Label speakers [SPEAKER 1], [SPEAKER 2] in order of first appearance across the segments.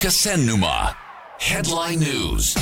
[SPEAKER 1] Kesennuma Headline News。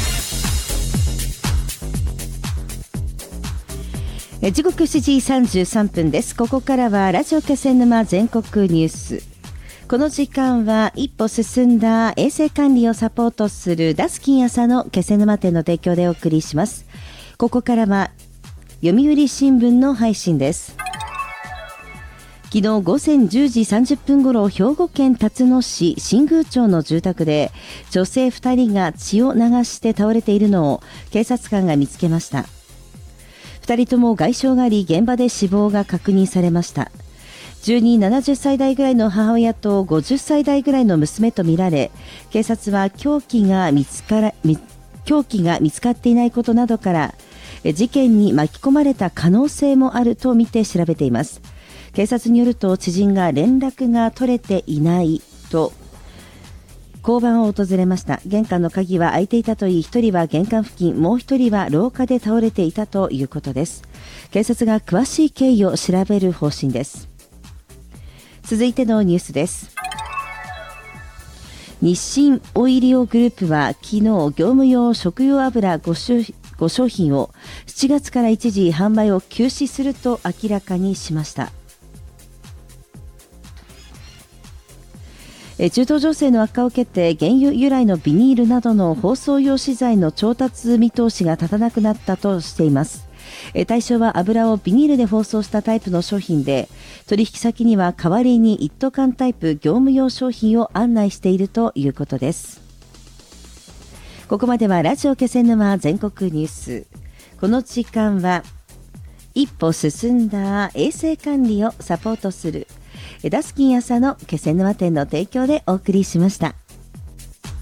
[SPEAKER 2] 時刻7時33分です。ここからはラジオ気仙沼全国ニュース。この時間は一歩進んだ衛生管理をサポートするダスキン朝の気仙沼店の提供でお送りします。ここからは読売新聞の配信です。昨日午前10時30分ごろ、兵庫県辰野市新宮町の住宅で女性2人が血を流して倒れているのを警察官が見つけました。2人とも外傷があり、現場で死亡が確認されました。住人70歳代ぐらいの母親と50歳代ぐらいの娘とみられ、警察は凶器が見つかっていないことなどから事件に巻き込まれた可能性もあるとみて調べています。警察によると、知人が連絡が取れていないと交番を訪れました。玄関の鍵は開いていたといい、1人は玄関付近、もう1人は廊下で倒れていたということです。警察が詳しい経緯を調べる方針です。続いてのニュースです。日清オイリオグループは昨日、業務用食用油5商品を7月から一時販売を休止すると明らかにしました。中東情勢の悪化を受けて、原油由来のビニールなどの包装用資材の調達見通しが立たなくなったとしています。対象は油をビニールで包装したタイプの商品で、取引先には代わりに一斗缶タイプ業務用商品を案内しているということです。ここまではラジオ気仙沼全国ニュース。この時間は一歩進んだ衛生管理をサポートするダスキン朝の気仙沼店の提供でお送りしました。